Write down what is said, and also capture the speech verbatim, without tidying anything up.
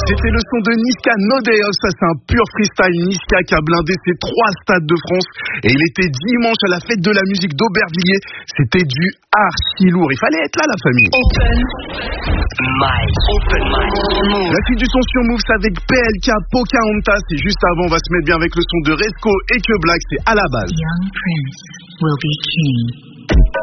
C'était le son de Niska No Day Off. Ça, c'est un pur freestyle. Niska qui a blindé ses trois stades de France. Et il était dimanche à la fête de la musique d'Aubervilliers. C'était du archi lourd. Il fallait être là, la famille. Open mic. Open mic. La suite du son sur Move, c'est avec P L K, Pocahontas. Et juste avant, on va se mettre bien avec le son de Resco et que Black. C'est à la base. Young Prince will be king.